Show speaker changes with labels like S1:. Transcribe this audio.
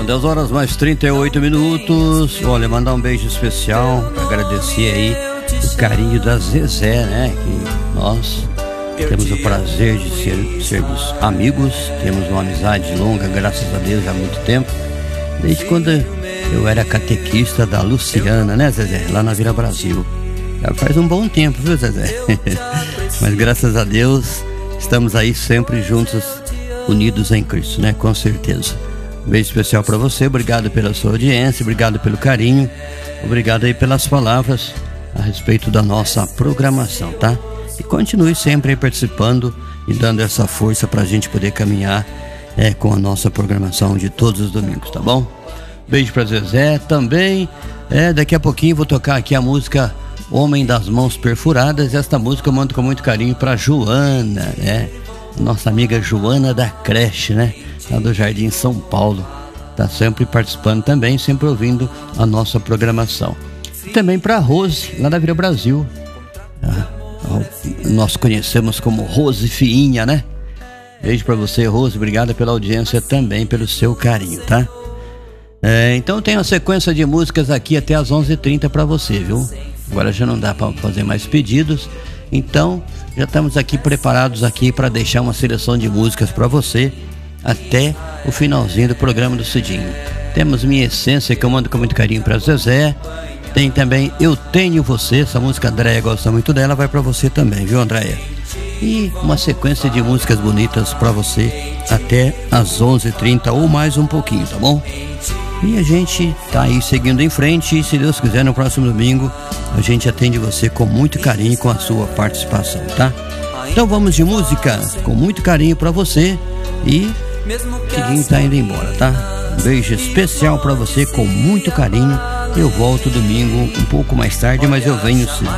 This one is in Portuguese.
S1: São 10 horas mais 38 minutos. Olha, mandar um beijo especial, agradecer aí o carinho da Zezé, né? Que nós temos o prazer de sermos amigos, temos uma amizade longa, graças a Deus, há muito tempo. Desde quando eu era catequista da Luciana, né, Zezé? Lá na Vila Brasil. Já faz um bom tempo, viu, Zezé? Mas graças a Deus, estamos aí sempre juntos, unidos em Cristo, né? Com certeza. Um beijo especial para você, obrigado pela sua audiência, obrigado pelo carinho, obrigado aí pelas palavras a respeito da nossa programação, tá? E continue sempre aí participando e dando essa força pra gente poder caminhar com a nossa programação de todos os domingos, tá bom? Beijo pra Zezé também. Daqui a pouquinho vou tocar aqui a música Homem das Mãos Perfuradas. Esta música eu mando com muito carinho pra Joana, né? Nossa amiga Joana da creche, né? Lá do Jardim São Paulo. Tá sempre participando também, sempre ouvindo a nossa programação. E também pra Rose, lá da Vila Brasil. Nós conhecemos como Rose Fiinha, né? Beijo pra você, Rose, obrigado pela audiência também, pelo seu carinho, tá? Então tem uma sequência de músicas aqui até as 11h30 pra você, viu? Agora já não dá pra fazer mais pedidos, então já estamos aqui preparados aqui para deixar uma seleção de músicas pra você até o finalzinho do programa do Cidinho. Temos Minha Essência, que eu mando com muito carinho pra Zezé. Tem também Eu Tenho Você, essa música a Andréia gosta muito dela, vai pra você também, viu, Andréia? E uma sequência de músicas bonitas pra você até as 11h30 ou mais um pouquinho, tá bom? E a gente tá aí seguindo em frente e, se Deus quiser, no próximo domingo a gente atende você com muito carinho com a sua participação, tá? Então vamos de música com muito carinho pra você e o Cidinho tá indo embora, tá? Um beijo especial pra você com muito carinho. Eu volto domingo um pouco mais tarde, mas eu venho sim.